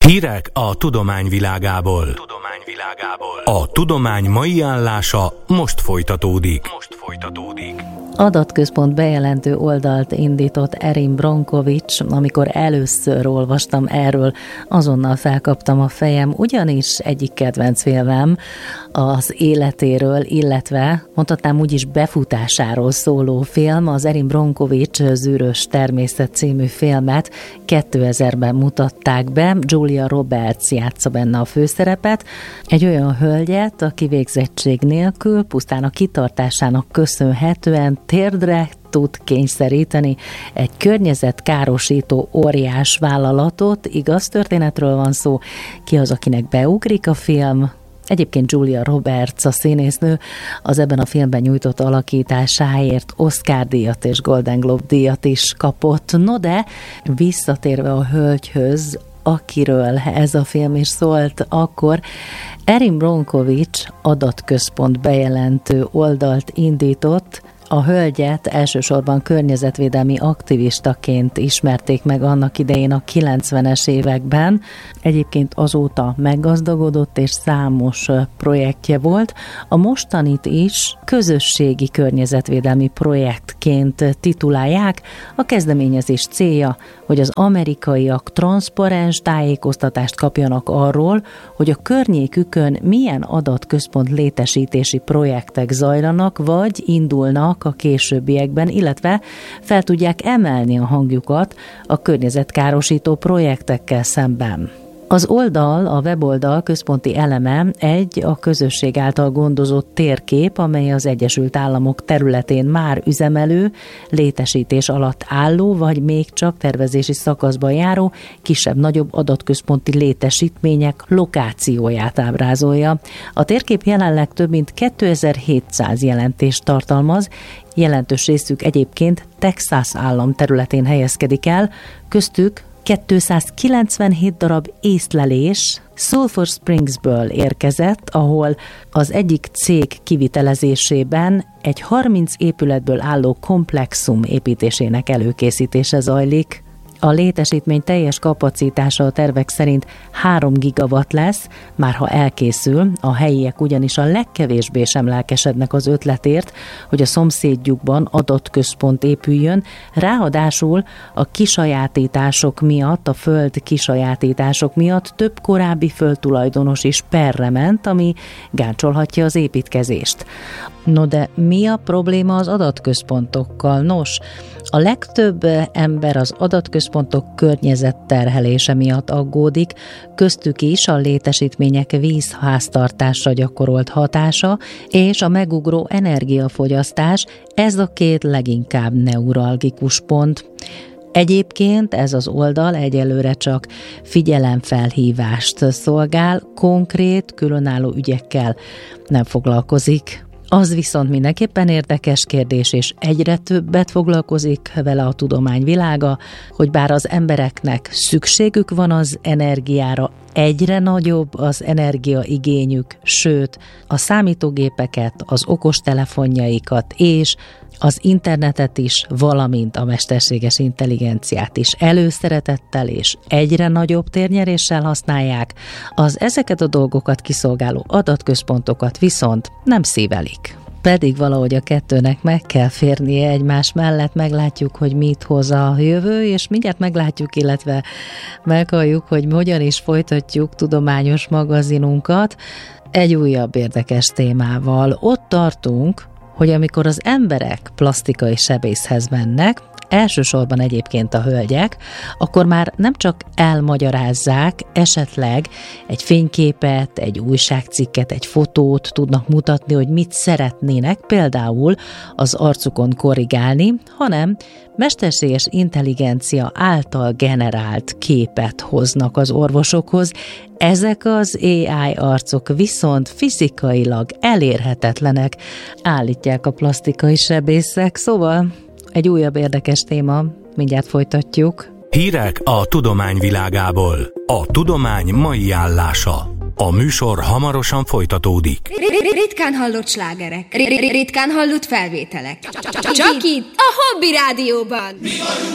Hírek a tudomány világából. A tudomány mai állása most folytatódik. Adatközpont bejelentő oldalt indított Erin Brockovich. Amikor először olvastam erről, azonnal felkaptam a fejem, ugyanis egyik kedvenc filmem az életéről, illetve mondhatnám úgyis befutásáról szóló film, az Erin Brockovich Zűrös természet című filmet 2000-ben mutatták be. Julia Roberts játsza benne a főszerepet, egy olyan hölgyet, aki végzettség nélkül, pusztán a kitartásának köszönhetően térdre tud kényszeríteni egy környezetkárosító óriás vállalatot. Igaz történetről van szó. Ki az, akinek beugrik a film? Egyébként Julia Roberts, a színésznő, az ebben a filmben nyújtott alakításáért Oscar-díjat és Golden Globe-díjat is kapott. No de, visszatérve a hölgyhöz, akiről ez a film is szólt, akkor Erin Brockovich adatközpont bejelentő oldalt indított. A hölgyet elsősorban környezetvédelmi aktivistaként ismerték meg annak idején a 90-es években. Egyébként azóta meggazdagodott és számos projektje volt. A mostanit is közösségi környezetvédelmi projektként titulálják. A kezdeményezés célja, hogy az amerikaiak transzparens tájékoztatást kapjanak arról, hogy a környékükön milyen adatközpont létesítési projektek zajlanak, vagy indulnak a későbbiekben, illetve fel tudják emelni a hangjukat a környezetkárosító projektekkel szemben. Az oldal, a weboldal központi eleme egy a közösség által gondozott térkép, amely az Egyesült Államok területén már üzemelő, létesítés alatt álló, vagy még csak tervezési szakaszban járó kisebb-nagyobb adatközponti létesítmények lokációját ábrázolja. A térkép jelenleg több mint 2700 jelentést tartalmaz, jelentős részük egyébként Texas állam területén helyezkedik el, köztük 297 darab észlelés Sulphur Springsből érkezett, ahol az egyik cég kivitelezésében egy 30 épületből álló komplexum építésének előkészítése zajlik. A létesítmény teljes kapacitása a tervek szerint 3 gigawatt lesz, már ha elkészül, a helyiek ugyanis a legkevésbé sem lelkesednek az ötletért, hogy a szomszédjukban adatközpont épüljön, ráadásul a kisajátítások miatt, a föld kisajátítások miatt több korábbi földtulajdonos is perre ment, ami gáncsolhatja az építkezést. No de mi a probléma az adatközpontokkal? Nos, a legtöbb ember az adatközpontok környezetterhelése miatt aggódik, köztük is a létesítmények vízháztartásra gyakorolt hatása és a megugró energiafogyasztás, ez a két leginkább neuralgikus pont. Egyébként ez az oldal egyelőre csak figyelemfelhívást szolgál, konkrét, különálló ügyekkel nem foglalkozik. Az viszont mindenképpen érdekes kérdés, és egyre többet foglalkozik vele a tudomány világa, hogy bár az embereknek szükségük van az energiára, egyre nagyobb az energiaigényük, sőt, a számítógépeket, az okostelefonjaikat és az internetet is, valamint a mesterséges intelligenciát is előszeretettel és egyre nagyobb térnyeréssel használják, az ezeket a dolgokat kiszolgáló adatközpontokat viszont nem szívelik. Pedig valahogy a kettőnek meg kell férnie egymás mellett, meglátjuk, hogy mit hoz a jövő, és mindjárt meglátjuk, illetve meghalljuk, hogy hogyan is folytatjuk tudományos magazinunkat egy újabb érdekes témával. Ott tartunk, hogy amikor az emberek plastikai sebészhez mennek, elsősorban egyébként a hölgyek, akkor már nem csak elmagyarázzák, esetleg egy fényképet, egy újságcikket, egy fotót tudnak mutatni, hogy mit szeretnének például az arcukon korrigálni, hanem mesterséges intelligencia által generált képet hoznak az orvosokhoz. Ezek az AI arcok viszont fizikailag elérhetetlenek, állítják a plastikai sebészek, szóval egy újabb érdekes téma, mindjárt folytatjuk. Hírek a tudomány világából. A tudomány mai állása. A műsor hamarosan folytatódik. Ritkán hallott slágerek. Ritkán hallott felvételek. Csak itt, a Hobby Rádióban.